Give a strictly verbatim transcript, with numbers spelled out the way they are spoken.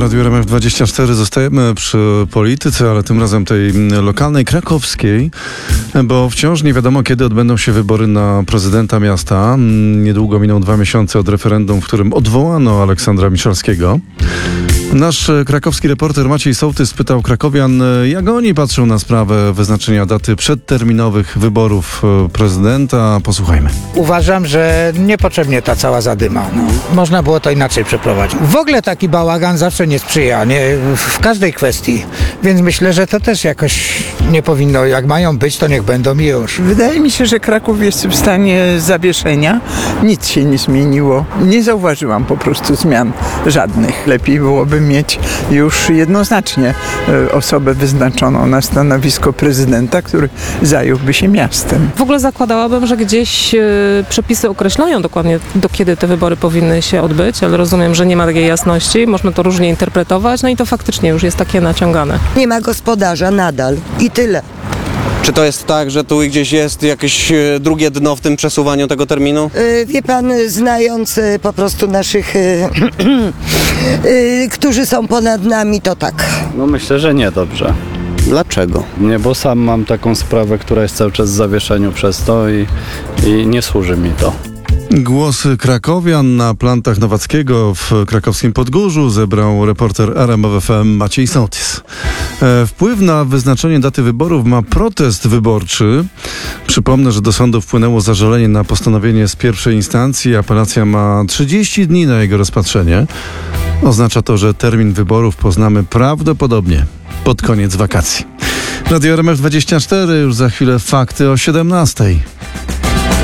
Radiu R M F dwadzieścia cztery zostajemy przy polityce, ale tym razem tej lokalnej, krakowskiej, bo wciąż nie wiadomo, kiedy odbędą się wybory na prezydenta miasta. Niedługo miną dwa miesiące od referendum, w którym odwołano Aleksandra Miszalskiego. Nasz krakowski reporter Maciej Sołtys pytał krakowian, jak oni patrzą na sprawę wyznaczenia daty przedterminowych wyborów prezydenta. Posłuchajmy. Uważam, że niepotrzebnie ta cała zadyma. No. Można było to inaczej przeprowadzić. W ogóle taki bałagan zawsze nie sprzyja, nie? W każdej kwestii. Więc myślę, że to też jakoś nie powinno. Jak mają być, to niech będą i już. Wydaje mi się, że Kraków jest w stanie zawieszenia. Nic się nie zmieniło. Nie zauważyłam po prostu zmian żadnych. Lepiej byłoby mieć już jednoznacznie osobę wyznaczoną na stanowisko prezydenta, który zająłby się miastem. W ogóle zakładałabym, że gdzieś przepisy określają dokładnie, do kiedy te wybory powinny się odbyć, ale rozumiem, że nie ma takiej jasności, można to różnie interpretować, no i to faktycznie już jest takie naciągane. Nie ma gospodarza nadal i tyle. Czy to jest tak, że tu gdzieś jest jakieś drugie dno w tym przesuwaniu tego terminu? Yy, wie pan, znając yy, po prostu naszych, yy, yy, którzy są ponad nami, to tak. No myślę, że nie dobrze. Dlaczego? Nie, bo sam mam taką sprawę, która jest cały czas w zawieszeniu przez to i, i nie służy mi to. Głosy krakowian na plantach Nowackiego w krakowskim Podgórzu zebrał reporter R M F F M Maciej Sołtys. E, wpływ na wyznaczenie daty wyborów ma protest wyborczy. Przypomnę, że do sądu wpłynęło zażalenie na postanowienie z pierwszej instancji. Apelacja ma trzydzieści dni na jego rozpatrzenie. Oznacza to, że termin wyborów poznamy prawdopodobnie pod koniec wakacji. Radio R M F dwadzieścia cztery, już za chwilę fakty o siedemnastej.